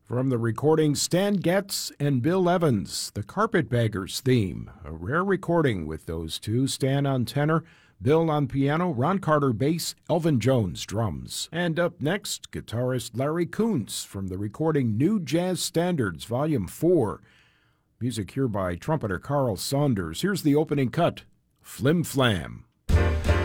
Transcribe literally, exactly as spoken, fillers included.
From the recording Stan Getz and Bill Evans, the Carpetbaggers theme. A rare recording with those two, Stan on tenor, Bill on piano, Ron Carter bass, Elvin Jones drums. And up next, guitarist Larry Koontz from the recording New Jazz Standards, Volume four. Music here by trumpeter Carl Saunders. Here's the opening cut, Flim Flam.